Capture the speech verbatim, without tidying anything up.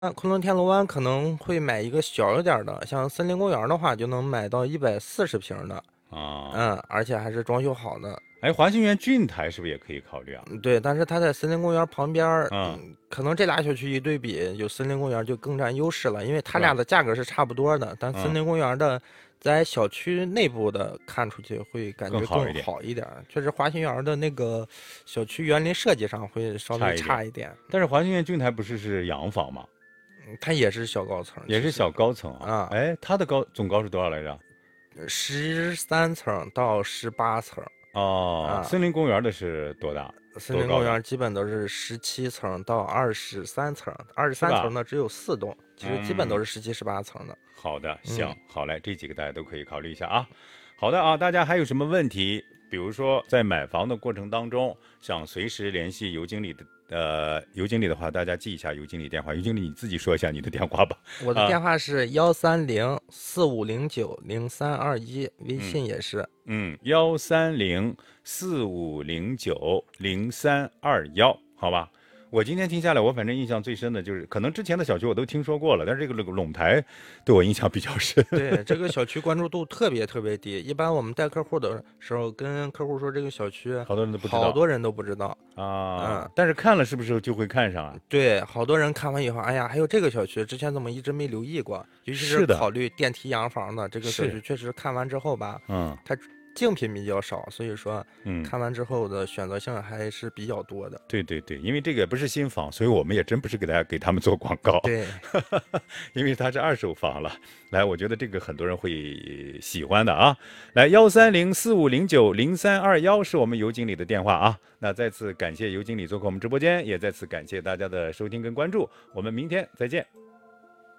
那昆仑天楼湾可能会买一个小一点儿的，像森林公园的话，就能买到一百四十平的， 啊。 嗯，而且还是装修好的。 哎，华信园郡台是不是也可以考虑啊？ 嗯对，但是它在森林公园旁边儿， 嗯， 嗯，可能这俩小区一对比，有森林公园就更占优势了，因为它是吧？ 俩的价格是差不多的，但森嗯， 林公园的在小区内部的看出去会感觉更更好一点， 好一点儿。确实，华新园的那个小区园林设计上会稍微差一点。 差一点， 但是华信苑郡台不是是洋房吗？ 嗯它也是小高层，其实也是小高层啊。 啊， 哎，它的高总高是多少来着？ 十三层到十八层哦， 啊。 森林公园的是多大？ 森林公多高的？ 园基本都是十七层到二十三层，二十是吧？ 三层呢只有四栋，其实基本都嗯， 是十七、十八层的。 好的，行， 嗯， 好嘞，这几个大家都可以考虑一下啊。好的啊，大家还有什么问题？比如说在买房的过程当中，想随时联系尤经理的，呃，尤经理的话，大家记一下尤经理电话。尤经理你自己说一下你的电话吧。 我的啊， 电话是幺三零四五零九零三二一，微嗯信也是。 嗯，幺三零四五零九零三二幺，好吧。我今天听下来，我反正印象最深的就是，可能之前的小区我都听说过了，但是这个陇台对我印象比较深。 对，这个小区关注度特别特别低，一般我们带客户的时候，跟客户说这个小区， 好多人都不知道好多人都不知道。嗯， 啊，但是看了是不是就会看上啊？ 对，好多人看完以后，哎呀，还有这个小区，之前怎么一直没留意过？尤其是是的， 考虑电梯洋房的这个小是， 区，确实看完之后吧， 嗯它竞品比较少，所以说嗯， 看完之后的选择性还是比较多的。 对对对，因为这个不是新房，所以我们也真不是给大家给他们做广告， 对， 因为它是二手房了。来，我觉得这个很多人会喜欢的啊。来，幺三零四五零九零三二幺是我们尤经理的电话啊。那再次感谢尤经理做客我们直播间，也再次感谢大家的收听跟关注，我们明天再见。